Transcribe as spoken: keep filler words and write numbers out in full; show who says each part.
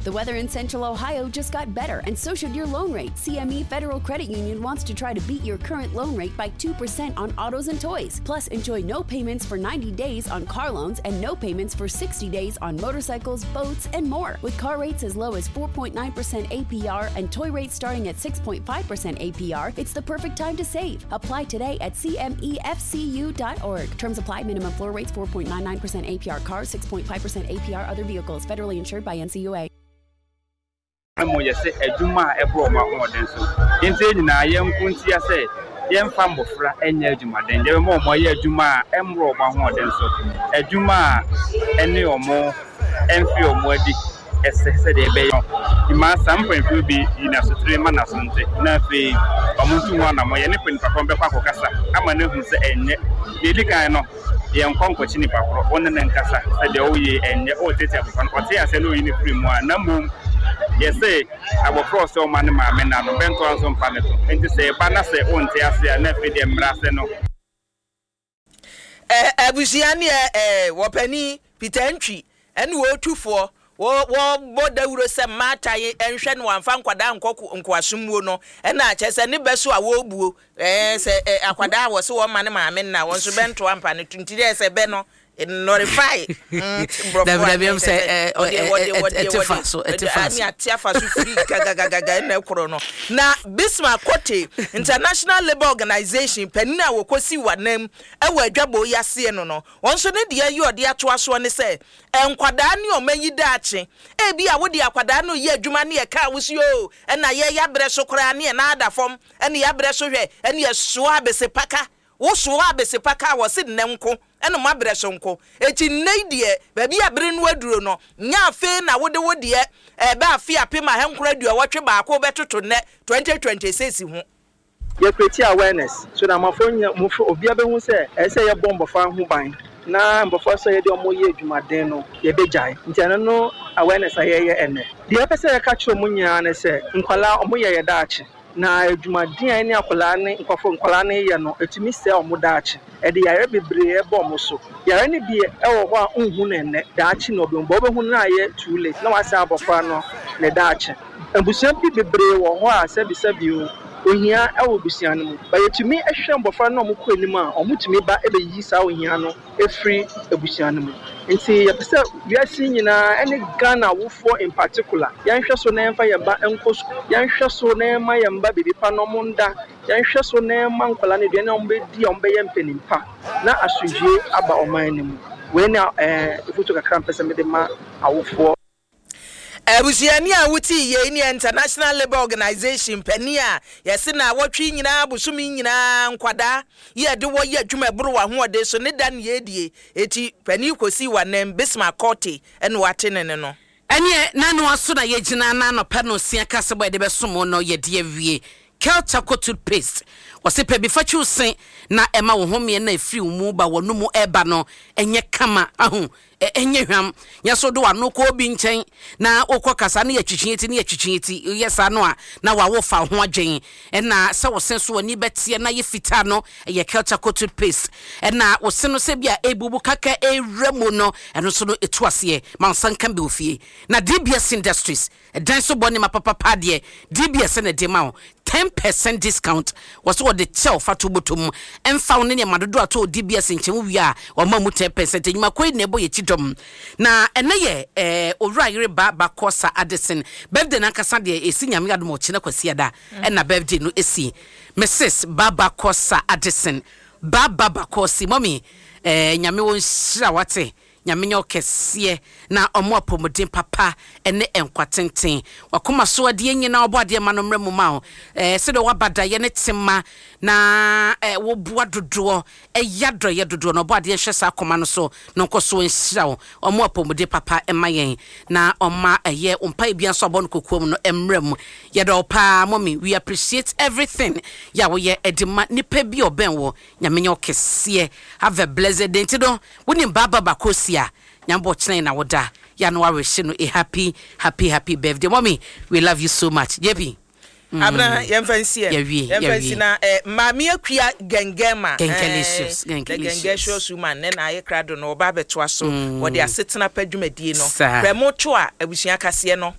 Speaker 1: The weather in Central Ohio just got better, and so should your loan rate. C M E Federal Credit Union wants to try to beat your current loan rate by two percent on autos and toys. Plus, enjoy no payments for ninety days on car loans and no payments for sixty days on motorcycles, boats, and more. With car rates as low as four point nine percent A P R and toy rates starting at six point five percent A P R, it's the perfect time to save. Apply today at C M E F C U dot org. Terms apply. Minimum floor rates four point nine nine percent A P R cars, six point five percent A P R other vehicles. Federally insured by N C U A.
Speaker 2: Mo yese adwuma ebro ma hoden so enti nyina yem kuntia se yem fam bofra enya adwuma den de mo mo ye adwuma emro ma hoden so adwuma ene omo emfi omo adi ese se de be yo ima sample fi bi ina so three man asonte na fe omuntu ho na mo ye ne pin papa be kwa kokasa ama ne hu se enye de di kan no ye nkonko chini papro wonne ne nkasa se de oye enye o tete abofan o te ase no yi ne free mu na mum yes say abo cross o man ma me na no bento anso mpaneto enti say ba na say o nte ase na fe de mra se no
Speaker 3: eh abusia ne eh wopani Peter Ntwi ene wo tufo wo wo bodawuro se mata ye enhwe no amfa nkwada nkoku nkwasumuo no ena achese ne beso a wo buo eh se akwada wo se wo man ma me na won so bento ampa ne tuntire se be no notify
Speaker 4: W say etifaso etifaso
Speaker 3: ani atiafaso free gagagaga na ekoro no na Bismarck Kote International Labour Organization panina wokosi wanam ewa adwabo yase no no wonso ne de ayi ode atoaso ne se enkwada ne omanyi daache e bi a wodi akwada no ye adwuma ne ye ka wusi o na ye ya bre so kora ne na adafom ene ya bre so hwe ene ye so abese paka wo so abese paka wo se nenko ene mo abreso nko eti neidie ba bi abre no aduro no nya afi na wode wode e ba afi apema henkora dua wotwe ba ko betoto ne twenty twenty-six ho
Speaker 5: ye create awareness so na mafonya mufo obi abehu se ese ye bombo fa ho ban na mbofo so ye de omo ye adwumaden no ye bejai nti eno no awareness aye ye ene de epese ye ka chiro munya na se nkwala omo ye ye daache na adwumaden ne akwala ne nkofo nkwala ne ye no etumi se omo daache e de yare bebre e bom so yare ne bi e wo ho a unhu ne ne daache no obi mbo behu na ye too late na wasa abofra no ne daache abusia bi bebre wo ho a sebi sebi o ohia e wo busia no mu ba yetumi ehwe mbofra no omukọ anim a omutumi ba e be yi sa ohia no efri abusia no mu nti yepese wiase nyina ene Ghana wofo in particular yanhwe so na emfa yamba enkosu yanhwe so na ema yamba bibipa no munda yanhwe so na ema nkola ne de na ombe di ombe yempenimpa na asujie aba oman ne mu we na eh ifuto kakra mpese me de ma awofo
Speaker 3: Abusiani a wuti ye ni International Labour Organization pania yesi na wotwi nyina busumi nyina nkwada ye de wo ye adwuma buru wa ho ode so ne dan ye die eti pani kosi wanam Bismarck Kote ene wate ne ne no
Speaker 4: ene na no aso na ye gina na no pa no sia kase bo de be somo no ye de awie Kelta toothpaste wose pe bi fachu sen na ema wo home na afiri mu ba wo no mu eba no enye kama ahu enye hwam nyaso do wano ko bi nchen na okokasa na yatwitwieti na yatwitwieti yesa no a na wa wo fa ho adwen na se wo sen so ani betie na ye fita no ye Kelta toothpaste na wo sen no se bia ebubu kaka ewremu no eno so no etuase mansan kan be ofie na D B S Industries dan so boni mapapa de D B S na de ma ten percent discount was what the tell fatu botum and found in madodo ato D B S nche wi a o ma mu ten percent nyuma koi na ebo ye chidom na ene ye eh owura yire ba ba kosa Addison birthday na kasa de esi nyame adom o chine kwasi ada na birthday no esi Missus Baba Kosa Addison Baba Bakosi mommy eh nyame won hira wate nyame nyo kese na omo apomodin papa ene enkwatenten wakoma so ade nyina obo ade ma no mremu ma eh se do wabada ye ne tema na eh wo bua dodo e yado ye dodo no obo ade hwe sa akoma no so no nkoso nhira omo apomodin papa ema yen na oma eye ompa bia so obo no kokuom no emremu ye do pa mommy we appreciate everything ya wo ye edima nipa bi oben wo nyame nyo kese have a blessed day tido woni Baba Bakosi nyambo chine na woda ya no wareshi no a happy happy happy birthday mommy we love you so much jebi
Speaker 3: mm. Abna yemfansi yemfansi na eh, mami akua gengema
Speaker 4: gengelicious
Speaker 3: gengelicious woman na na yekrado no oba beto aso wo de asetena padwumadie no premo to a abusua kase no